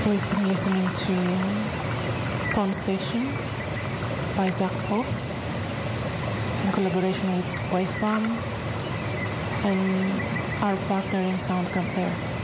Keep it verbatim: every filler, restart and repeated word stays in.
We've been listening to Pond Station by Zach Pope in collaboration with Wavebomb and our partner in Sound Compare.